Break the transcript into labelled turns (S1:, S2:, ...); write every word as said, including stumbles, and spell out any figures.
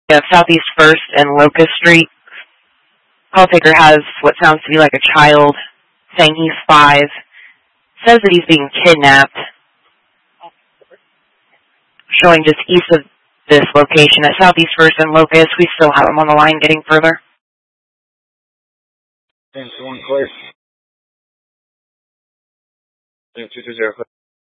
S1: of Southeast First and Locust Street. Call taker has what sounds to be like a child, saying he's five. Says that he's being kidnapped. Showing just east of this location at Southeast First and Locust. We still have him on the line getting further.
S2: ten two one clear. ten two two zero clear.